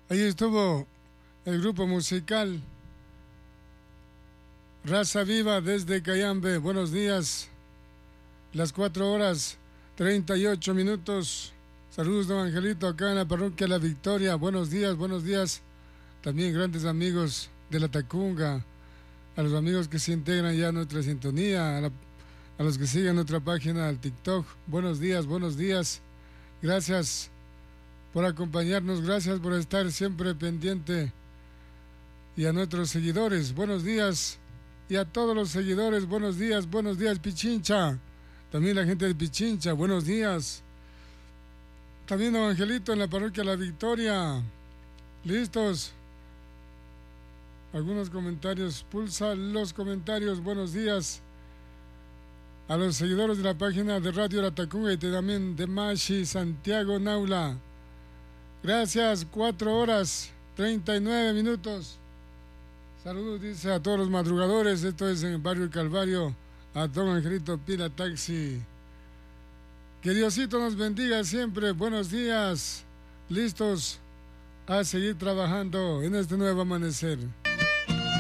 Ahí estuvo el grupo musical Raza Viva desde Cayambe. Buenos días. Las 4:38. Saludos, don Angelito, acá en la parroquia La Victoria. Buenos días, buenos días. También grandes amigos de la Tacunga, a los amigos que se integran ya a nuestra sintonía, a los que siguen nuestra página del TikTok. Buenos días, buenos días. Gracias por acompañarnos, gracias por estar siempre pendiente. Y a nuestros seguidores, buenos días. Y a todos los seguidores, buenos días, Pichincha. También la gente de Pichincha, buenos días. También don Angelito en la parroquia La Victoria. ¿Listos? Algunos comentarios, pulsa los comentarios, buenos días. A los seguidores de la página de Radio La Tacunga y también de Mashi, Santiago Naula. Gracias, 4:39. Saludos, dice a todos los madrugadores. Esto es en el barrio Calvario. A don Angelito Pila Taxi. Que Diosito nos bendiga siempre. Buenos días. Listos a seguir trabajando en este nuevo amanecer.